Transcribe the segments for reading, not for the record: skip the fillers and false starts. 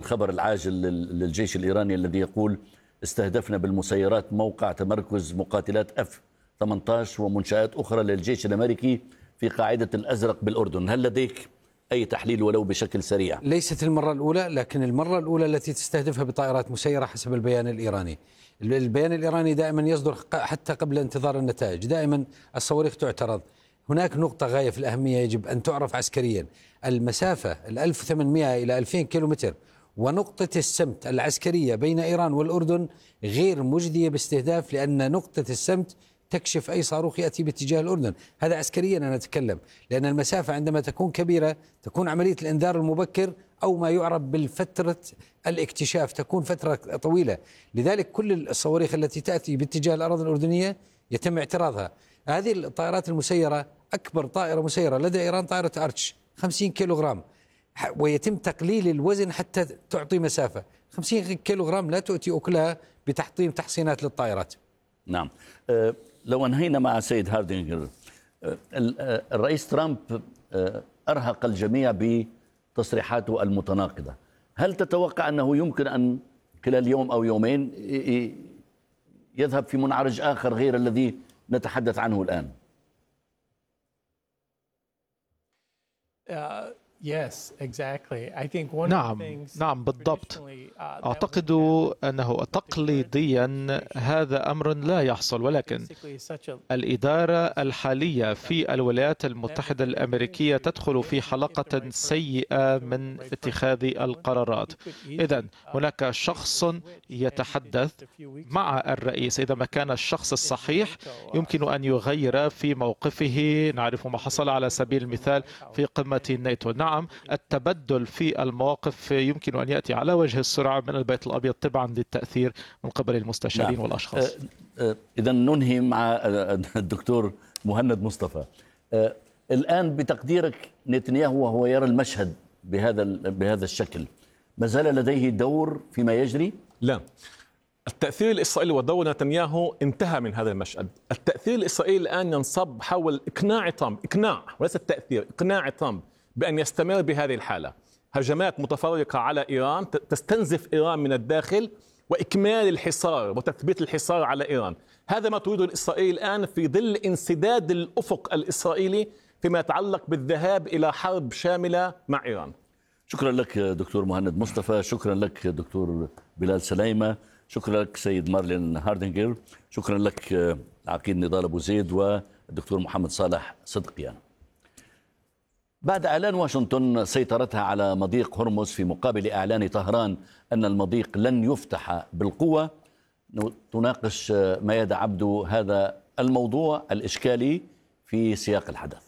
الخبر العاجل للجيش الإيراني الذي يقول استهدفنا بالمسيرات موقع تمركز مقاتلات F-18 ومنشآت أخرى للجيش الأمريكي في قاعدة الأزرق بالأردن. هل لديك أي تحليل ولو بشكل سريع؟ ليست المرة الأولى، لكن المرة الأولى التي تستهدفها بطائرات مسيرة حسب البيان الإيراني. البيان الإيراني دائما يصدر حتى قبل انتظار النتائج، دائما الصواريخ تعترض. هناك نقطة غاية في الأهمية يجب أن تعرف عسكريا، المسافة 1800 إلى 2000 كيلومتر ونقطة السمت العسكرية بين إيران والأردن غير مجدية باستهداف، لأن نقطة السمت تكشف أي صاروخ يأتي باتجاه الأردن. هذا عسكريا أنا أتكلم، لأن المسافة عندما تكون كبيرة تكون عملية الإنذار المبكر أو ما يعرف بالفترة الاكتشاف تكون فترة طويلة. لذلك كل الصواريخ التي تأتي باتجاه الأراضي الأردنية يتم اعتراضها. هذه الطائرات المسيرة أكبر طائرة مسيرة لدى إيران طائرة أرتش 50 كيلوغرام، ويتم تقليل الوزن حتى تعطي مسافة. 50 كيلوغرام لا تؤتي أكلها بتحطيم تحصينات للطائرات. نعم. لو أنهينا مع سيد هاردينجر، الرئيس ترامب أرهق الجميع بتصريحاته المتناقضة. هل تتوقع أنه يمكن أن خلال يوم أو يومين يذهب في منعرج آخر غير الذي نتحدث عنه الآن؟ نعم بالضبط. أعتقد أنه تقليديا هذا أمر لا يحصل، ولكن الإدارة الحالية في الولايات المتحدة الأمريكية تدخل في حلقة سيئة من اتخاذ القرارات. إذن هناك شخص يتحدث مع الرئيس، إذا ما كان الشخص الصحيح يمكن أن يغير في موقفه. نعرف ما حصل على سبيل المثال في قمة الناتو. نعم، التبدل في المواقف يمكن أن يأتي على وجه السرعة من البيت الأبيض تبعا للتأثير من قبل المستشارين والأشخاص. إذا ننهي مع الدكتور مهند مصطفى. الآن بتقديرك نتنياهو وهو يرى المشهد بهذا الشكل، ما زال لديه دور فيما يجري؟ لا، التأثير الإسرائيلي ودور نتنياهو انتهى من هذا المشهد. التأثير الإسرائيلي الآن ينصب حول إقناع ترامب، إقناع وليس التأثير، إقناع ترامب بأن يستمر بهذه الحالة. هجمات متفرقة على إيران تستنزف إيران من الداخل، وإكمال الحصار وتثبيت الحصار على إيران. هذا ما تريده الإسرائيلي الآن في ظل انسداد الأفق الإسرائيلي فيما يتعلق بالذهاب إلى حرب شاملة مع إيران. شكرا لك دكتور مهند مصطفى، شكرا لك دكتور بلال سليمة، شكرا لك سيد مارلين هاردينجر، شكرا لك عقيد نضال أبو زيد والدكتور محمد صالح صدقيان. بعد إعلان واشنطن سيطرتها على مضيق هرمز في مقابل إعلان طهران أن المضيق لن يفتح بالقوة، تناقش ميادة عبدو هذا الموضوع الإشكالي في سياق الحدث.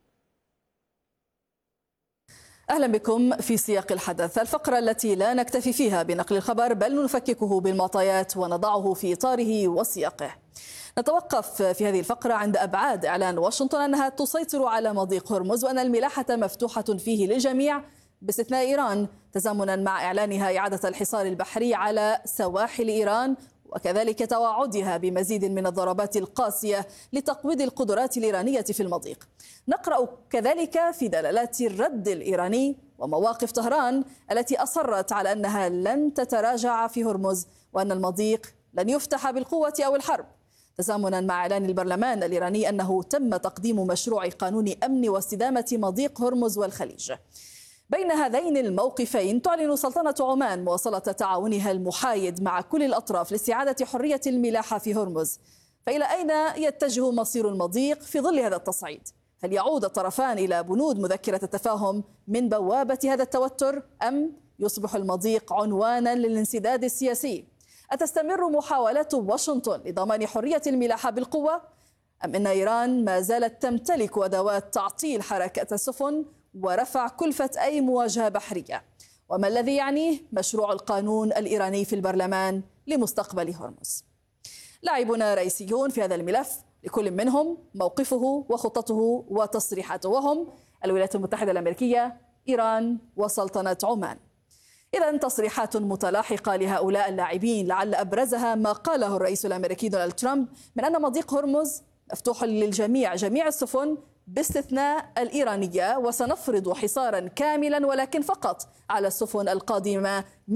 أهلا بكم في سياق الحدث، الفقرة التي لا نكتفي فيها بنقل الخبر بل نفككه بالمعطيات ونضعه في إطاره وسياقه. نتوقف في هذه الفقرة عند أبعاد إعلان واشنطن أنها تسيطر على مضيق هرمز وأن الملاحة مفتوحة فيه للجميع باستثناء إيران، تزامنا مع إعلانها إعادة الحصار البحري على سواحل إيران، وكذلك توعدها بمزيد من الضربات القاسية لتقويض القدرات الإيرانية في المضيق. نقرأ كذلك في دلالات الرد الإيراني ومواقف طهران التي أصرت على أنها لن تتراجع في هرمز وأن المضيق لن يفتح بالقوة أو الحرب، تزامنا مع إعلان البرلمان الإيراني أنه تم تقديم مشروع قانون أمن واستدامة مضيق هرمز والخليج. بين هذين الموقفين تعلن سلطنة عمان مواصلة تعاونها المحايد مع كل الأطراف لاستعادة حرية الملاحة في هرمز. فإلى أين يتجه مصير المضيق في ظل هذا التصعيد؟ هل يعود الطرفان إلى بنود مذكرة التفاهم من بوابة هذا التوتر، أم يصبح المضيق عنوانا للانسداد السياسي؟ أتستمر محاولات واشنطن لضمان حرية الملاحة بالقوة، أم أن إيران ما زالت تمتلك أدوات تعطيل حركة السفن ورفع كلفة أي مواجهة بحرية؟ وما الذي يعنيه مشروع القانون الإيراني في البرلمان لمستقبل هرمز؟ لاعبون رئيسيون في هذا الملف، لكل منهم موقفه وخطته وتصريحاته، وهم الولايات المتحدة الأمريكية، إيران، وسلطنة عمان. إذن تصريحات متلاحقة لهؤلاء اللاعبين، لعل أبرزها ما قاله الرئيس الأمريكي دونالد ترامب من أن مضيق هرمز مفتوح للجميع، جميع السفن باستثناء الإيرانية، وسنفرض حصارا كاملا ولكن فقط على السفن القادمة